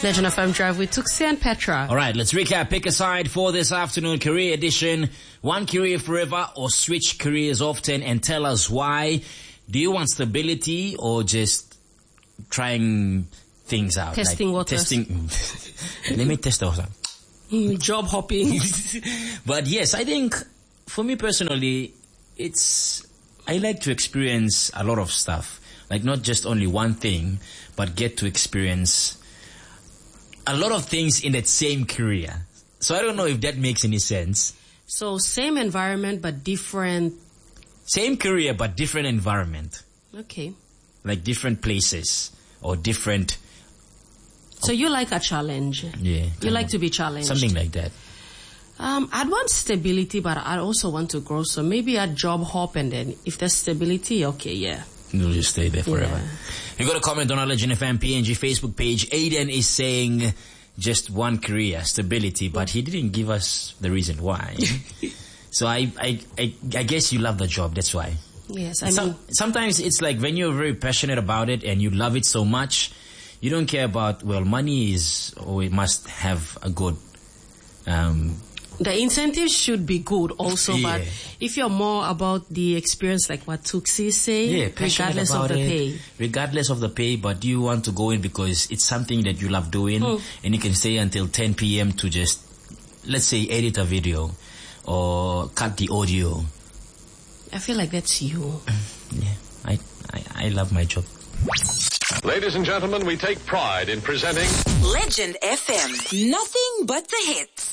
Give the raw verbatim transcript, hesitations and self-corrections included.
Legend F M Drive with Tuxi and Petra. All right, let's recap. Pick a side for this afternoon career edition. One career forever or switch careers often, and tell us why. Do you want stability or just trying things out? Testing like waters. Testing. Let me test also. Job hopping. But yes, I think for me personally, it's, I like to experience a lot of stuff. Like not just only one thing, but get to experience a lot of things in that same career. So I don't know if that makes any sense. So same environment but different. Same career but different environment. Okay. Like different places or different. So you like a challenge. Yeah. You like to be challenged. Something like that. Um, I'd want stability, but I also want to grow. So maybe a job hop, and then if there's stability, okay, yeah. You'll just stay there forever. Yeah. You got a comment on our Legend F M P N G Facebook page. Aiden is saying just one career, stability, but he didn't give us the reason why. So I, I, I, I guess you love the job. That's why. Yes, I Some, mean, sometimes it's like when you're very passionate about it and you love it so much, you don't care about, well, money is, or it must have a good, um, the incentives should be good also, yeah. but if you're more about the experience, like what Tuxi is saying, yeah, passionate regardless about of the it, pay. regardless of the pay, but you want to go in because it's something that you love doing, Mm. and you can stay until ten p.m. to just, let's say, edit a video or cut the audio. I feel like that's you. Yeah, I, I, I love my job. Ladies and gentlemen, we take pride in presenting Legend F M. Nothing but the hits.